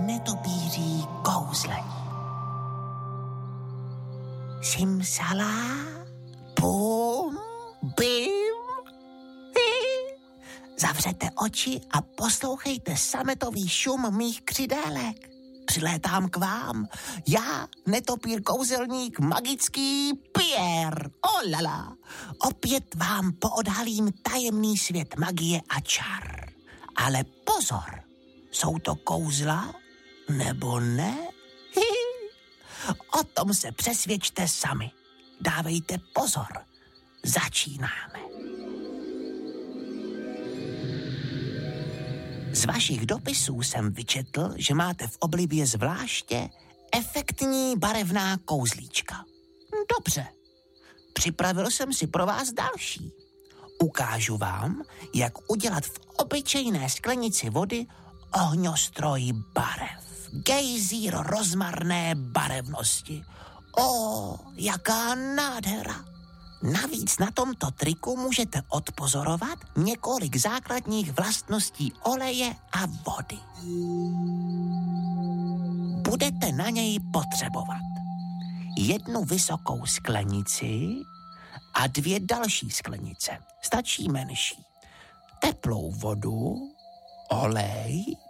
netopíří kouzlení. Simsala, pum, bim, hi. Zavřete oči a poslouchejte sametový šum mých křidélek. Přilétám k vám, já, netopír kouzelník, magický Pierre. Olala. Opět vám poodhalím tajemný svět magie a čar. Ale pozor, jsou to kouzla nebo ne? O tom se přesvědčte sami. Dávejte pozor. Začínáme. Z vašich dopisů jsem vyčetl, že máte v oblibě zvláště efektní barevná kouzlíčka. Dobře. Připravil jsem si pro vás další. Ukážu vám, jak udělat v obyčejné sklenici vody ohňostroj barev. Gejzír rozmarné barevnosti. Jaká nádhera! Navíc na tomto triku můžete odpozorovat několik základních vlastností oleje a vody. Budete na něj potřebovat jednu vysokou sklenici a 2 další sklenice. Stačí menší. Teplou vodu, olej